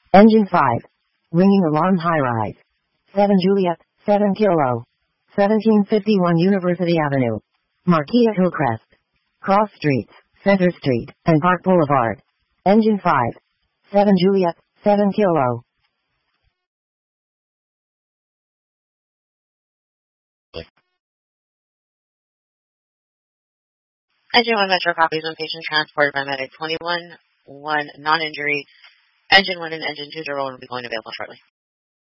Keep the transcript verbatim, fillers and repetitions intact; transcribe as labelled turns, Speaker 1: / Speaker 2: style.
Speaker 1: Engine five. Ringing alarm high rise. seven Juliet, seven Kilo. seventeen fifty-one University Avenue. Marquia Hillcrest. Cross Streets, Center Street, and Park Boulevard. Engine five. seven Juliet, seven Kilo.
Speaker 2: Engine one Metro copies on patient transported by medic twenty-one one non-injury. Engine one and engine two Zero will be going available shortly.